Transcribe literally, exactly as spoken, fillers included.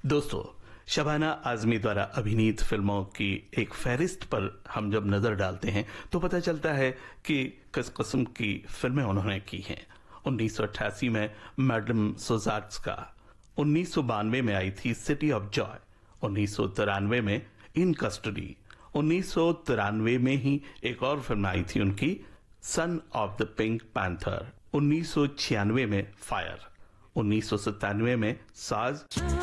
दोस्तों, शबाना आजमी द्वारा अभिनीत फिल्मों की एक फहरिस्त पर हम जब नजर डालते हैं तो पता चलता है कि किस किस्म की फिल्में उन्होंने की हैं। उन्नीस सौ अट्ठासी में मैडम सोजाट्स्का, उन्नीस सौ बानवे में आई थी सिटी ऑफ जॉय, उन्नीस सौ तिरानवे में इन कस्टडी, उन्नीस सौ तिरानवे में ही एक और फिल्म आई थी उनकी son of the pink panther, उन्नीस सौ छियानवे में फायर, उन्नीस सौ सत्तानवे में साज,